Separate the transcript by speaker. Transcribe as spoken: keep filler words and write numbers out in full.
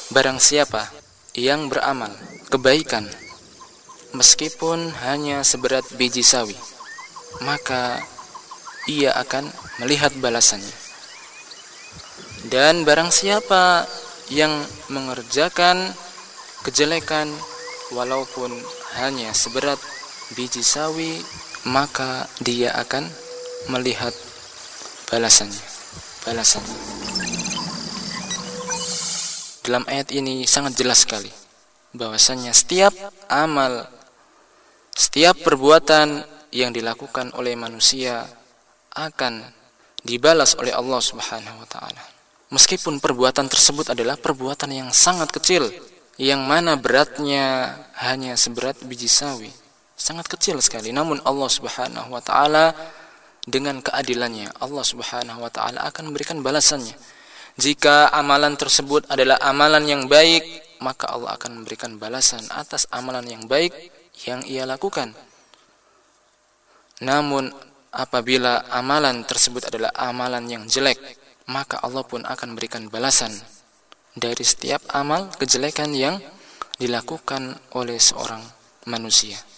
Speaker 1: Barang siapa yang beramal kebaikan meskipun hanya seberat biji sawi, maka ia akan melihat balasannya. Dan barang siapa yang mengerjakan kejelekan walaupun hanya seberat biji sawi, maka dia akan melihat balasannya. Balasannya. Dalam ayat ini sangat jelas sekali bahwasanya setiap amal, setiap perbuatan yang dilakukan oleh manusia akan dibalas oleh Allah Subhanahu wa taala. Meskipun perbuatan tersebut adalah perbuatan yang sangat kecil, yang mana beratnya hanya seberat biji sawi, sangat kecil sekali, namun Allah Subhanahu wa taala dengan keadilannya, Allah Subhanahu wa taala akan memberikan balasannya. Jika amalan tersebut adalah amalan yang baik, maka Allah akan memberikan balasan atas amalan yang baik yang ia lakukan. Namun apabila amalan tersebut adalah amalan yang jelek, maka Allah pun akan memberikan balasan dari setiap amal kejelekan yang dilakukan oleh seorang manusia.